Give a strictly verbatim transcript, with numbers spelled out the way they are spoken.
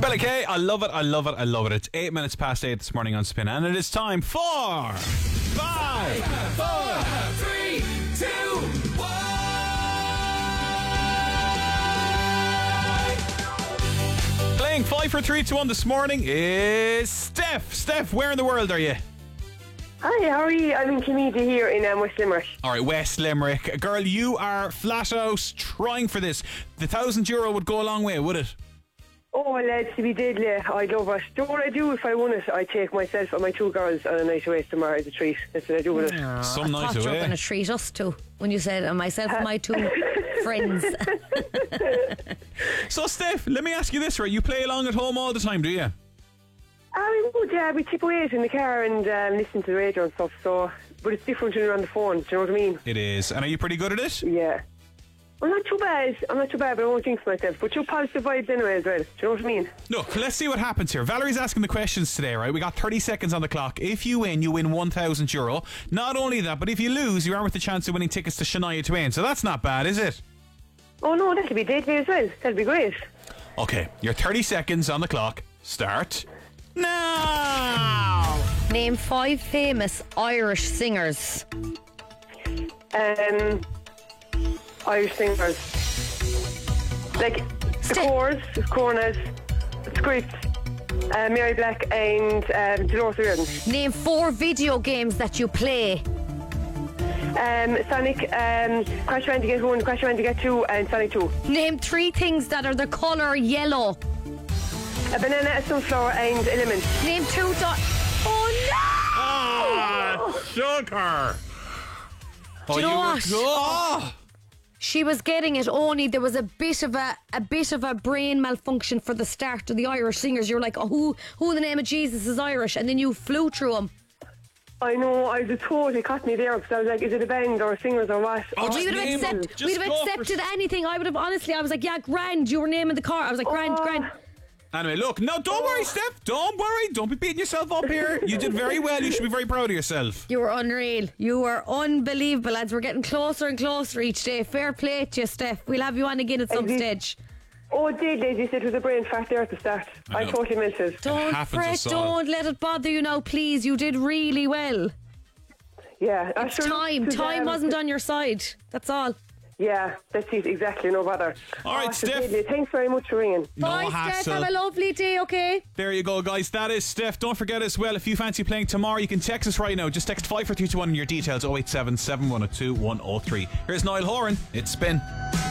Bella K, I love it, I love it, I love it. It's eight minutes past eight this morning on Spin, and it is time for five, four, three, two, one. Playing five for three, two, one this morning is Steph. Steph, where in the world are you? Hi, how are you? I'm in Kimedia here in um, West Limerick. All right, West Limerick. Girl, you are flat out trying for this. The thousand euro would go a long way, would it? Oh, lads, to be deadly, I'd love it. Do you know what I do if I won it? I take myself and my two girls on a night away tomorrow as a treat. That's what I do with it. Oh, Some I night thought you were away. going to treat us too when you said uh, myself and my two friends. So, Steph, let me ask you this, right? You play along at home all the time, do you? Ah, we would, yeah, we tip away in the car and um, listen to the radio and stuff, so, but it's different when you're on the phone, do you know what I mean? It is. And are you pretty good at it? Yeah. I'm not too bad, I'm not too bad, but I won't jinx myself, but you're positive vibes anyway as well, do you know what I mean? Look, let's see what happens here. Valerie's asking the questions today, right? We got thirty seconds on the clock. If you win, you win one thousand euro. Not only that, but if you lose, you are with the chance of winning tickets to Shania Twain, so that's not bad, is it? Oh no, that'll be deadly as well, that'll be great. Okay, your thirty seconds on the clock. Start now! Name five famous Irish singers. Um, Irish singers. Like, the Sti- Coors, the Corners, the Scripts, uh, Mary Black and um, Dolores O'Riordan. Name four video games that you play. Um, Sonic, um, Crash Bandicoot one, Crash Bandicoot two and Sonic two. Name three things that are the colour yellow. A banana, a sunflower and a lemon. Name two do- Oh no! Ah, sugar! Do you know what? Oh. She was getting it, only there was a bit of a a bit of a brain malfunction for the start of the Irish singers. You're like, oh, who who in the name of Jesus is Irish? And then you flew through them. I know, I was totally caught me there because I was like, is it a band or singers or what? Oh, just we would have name them. accept, Just we'd have go for accepted it. anything. I would have, honestly, I was like, yeah, grand, you were naming the car. I was like, grand, Oh. grand. Anyway, look, no, don't worry, Steph. Don't worry. Don't be beating yourself up here. You did very well. You should be very proud of yourself. You were unreal. You were unbelievable, lads. We're getting closer and closer each day. Fair play to you, Steph. We'll have you on again at some Indeed. stage. Oh, did they? You said it was a brain fart there at the start. I I, know. totally meant it. Don't happens fret, us all. don't let it bother you now, please. You did really well. Yeah. I It's sure time. looked, Time um, wasn't on your side. That's all. Yeah, that's it, exactly, no bother. All right, Oh, so Steph. deadly. Thanks very much for ringing. No Bye, Steph. hassle. Have a lovely day, okay? There you go, guys. That is Steph. Don't forget as well, if you fancy playing tomorrow, you can text us right now. Just text five four three two one in your details, oh eight seven, seven one oh two, one oh three. Here's Niall Horan. It's Spin.